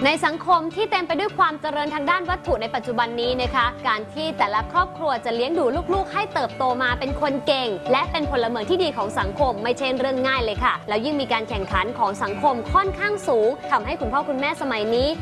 ในสังคมที่เต็มไปด้วยความเจริญทางด้านวัตถุในปัจจุบันนี้นะคะการที่แต่ละครอบครัวจะเลี้ยงดูลูกๆให้เติบโตมาเป็นคนเก่งและเป็นพลเมืองที่ดีของสังคมไม่ใช่เรื่องง่ายเลยค่ะแล้วยิ่งมีการแข่งขันของสังคมค่อนข้างสูงทำให้คุณพ่อคุณแม่สมัยนี้